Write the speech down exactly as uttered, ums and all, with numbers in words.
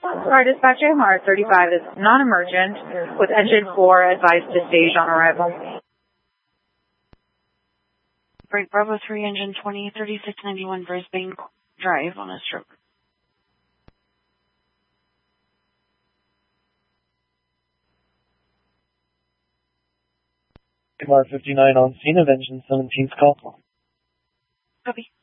Our dispatch M R thirty-five is non-emergent with engine four advised to stage on arrival. Break Bravo three, engine twenty, thirty-six ninety-one Brisbane Drive on a stroke. M R fifty-nine on scene of engine seventeen's call. Copy.